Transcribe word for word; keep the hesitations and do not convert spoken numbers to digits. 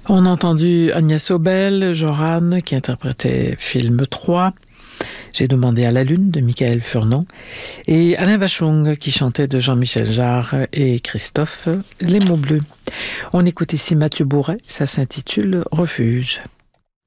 On a entendu Agnès Obel, Joran, qui interprétait film trois. J'ai demandé à la lune de Michael Furnon et Alain Bachung qui chantait de Jean-Michel Jarre et Christophe Les mots bleus. On écoute ici Mathieu Bourret, ça s'intitule Refuge.